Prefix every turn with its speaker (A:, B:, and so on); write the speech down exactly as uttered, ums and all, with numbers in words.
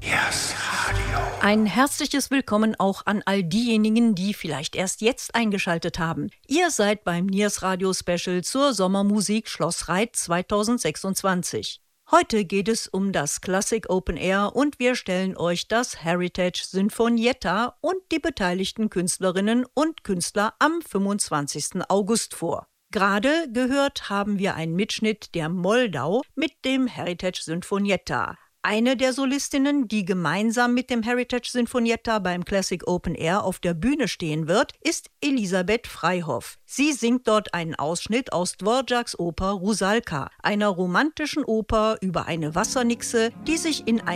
A: Ein herzliches Willkommen auch an all diejenigen, die vielleicht erst jetzt eingeschaltet haben. Ihr seid beim Niers Radio Special zur Sommermusik Schloss Reit zwanzig sechsundzwanzig. Heute geht es um das Classic Open Air und wir stellen euch das Heritage Sinfonietta und die beteiligten Künstlerinnen und Künstler am fünfundzwanzigsten August vor. Gerade gehört haben wir einen Mitschnitt der Moldau mit dem Heritage Sinfonietta. Eine der Solistinnen, die gemeinsam mit dem Heritage Sinfonietta beim Classic Open Air auf der Bühne stehen wird, ist Elisabeth Freihoff. Sie singt dort einen Ausschnitt aus Dvořáks Oper Rusalka, einer romantischen Oper über eine Wassernixe, die sich in ein